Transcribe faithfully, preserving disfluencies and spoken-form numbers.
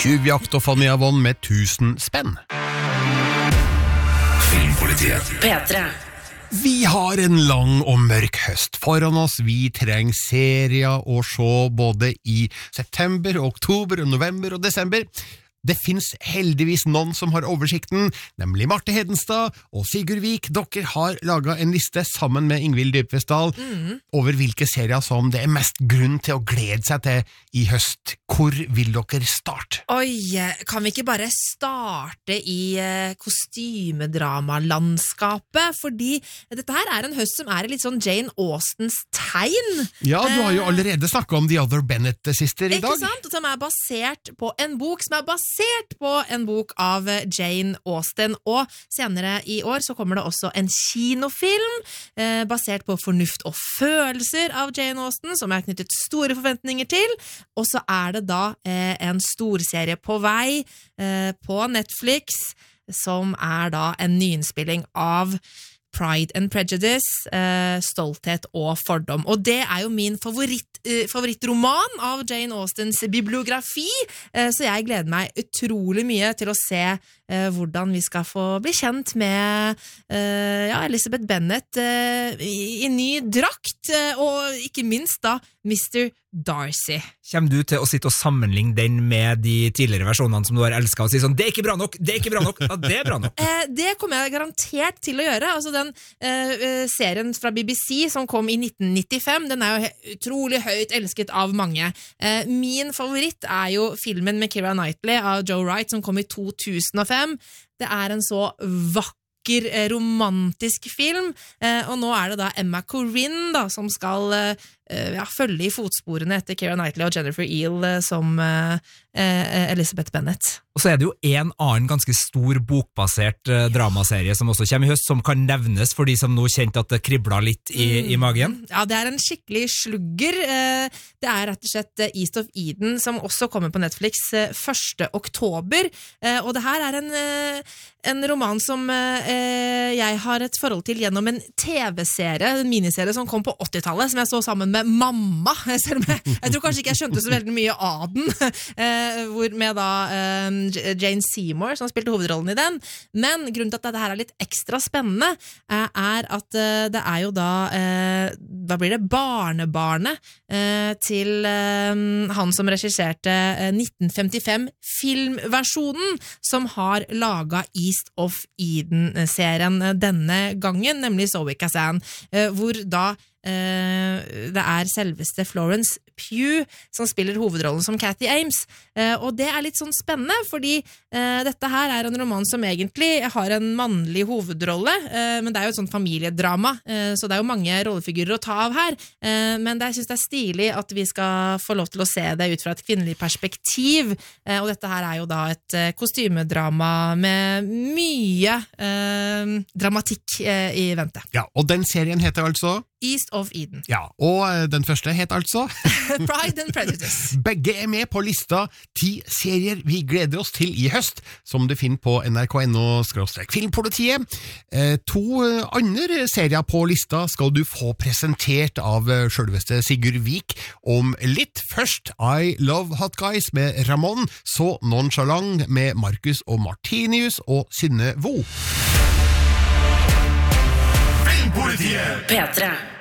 Tjuvjakt og Fanny Avon med tusen spenn. Filmpolitiet. P tre. Vi har en lang og mørk høst foran oss. Vi trenger serier å se både i september, oktober, november og desember. Det finnes heldigvis noen som har oversikten, nemlig Marte Hedenstad og Sigurd Vik. Dere har laget en liste sammen med Ingvild Dybvestdal mm. over hvilke serier som det er mest grunn til å glede seg til i høst. Hvor vil dere starte? Oi, kan vi ikke bare starte i kostymedramalandskapet? Fordi dette her er en høst som er litt sånn Jane Austens tegn. Ja, du har jo allerede snakket om The Other Bennett-sister i dag. Ikke sant? Som er basert på en bok som er basert på en bok av Jane Austen, og senere i år så kommer det også en kinofilm eh, basert på Fornuft og følelser av Jane Austen, som jeg har knyttet store forventninger til, og så er det da eh, en storserie på vei eh, på Netflix, som er da en nyinnspilling av Pride and Prejudice, eh, Stolthet og fordom. Og det er jo min favoritt, eh, favorittroman av Jane Austens bibliografi, eh, så jeg gleder meg utrolig mye til å se eh, hvordan vi skal få bli kjent med eh, ja, Elizabeth Bennet eh, i, i ny drakt, eh, og ikke minst da mister Darcy. Kommer du til å sitte og sammenligne den med de tidligere versjonene som du har elsket og si sånn, det er ikke bra nok, det er ikke bra nok, ja, det er bra nok? Eh, det kommer jeg garantert til å gjøre. Altså den eh, serien fra B B C som kom i nitten nittifem, den er jo utrolig høyt elsket av mange. Eh, min favoritt er jo filmen med Keira Knightley av Joe Wright som kom i to tusen og fem. Det er en så vakker romantisk film, og nå er det da Emma Corrin da, som skal ja, følge i fotsporene etter Keira Knightley og Jennifer Eel som Elizabeth Bennet. Og så er det jo en annen ganske stor bokbasert eh, dramaserie som også kommer i høst, som kan nevnes for de som nå kjente at det kriblet litt i, mm. i magen. Ja, det er en skikkelig slugger. Det er rett og slett East of Eden, som også kommer på Netflix første oktober. Og det her er en, en roman som jeg har et forhold til gjennom en tv-serie, en miniserie som kom på åttitallet, som jeg så sammen med mamma. Selv om jeg, jeg tror kanskje ikke jeg skjønte så veldig mye av den, hvor med da Jane Seymour som spilte hovedrollen i den, men grunnen til at dette her er litt ekstra spennende er at det er jo da hva blir det, barnebarnet til han som regisserte nitten femtifem filmversjonen som har laget East of Eden-serien denne gangen, nemlig Zoe Kazan, hvor da Uh, det er selveste Florence Pugh som spiller hovedrollen som Cathy Ames, uh, og det er litt sånn spennende fordi uh, dette her er en roman som egentlig har en mannlig hovedrolle, uh, men det er jo et sånt familiedrama, uh, så det er jo mange rollefigurer å ta av her, uh, men det, jeg synes det er stilig at vi skal få lov til å se det ut fra et kvinnelig perspektiv, uh, og dette her er jo da et uh, kostymedrama med mye uh, dramatikk uh, i vente. Ja, og den serien heter altså East of Eden. Ja, og den første het altså Pride and Prejudice. Begge er med på lista ti serier vi gleder oss til i høst, som du finner på N R K N O skråstrek filmpolitiet. Eh, to andre serier på lista skal du få presentert av selveste Sigurd Vik om litt. Først I Love Hot Guys med Ramon, så Nonchalant med Marcus og Martinius og Synne Vo. Filmpolitiet. P tre.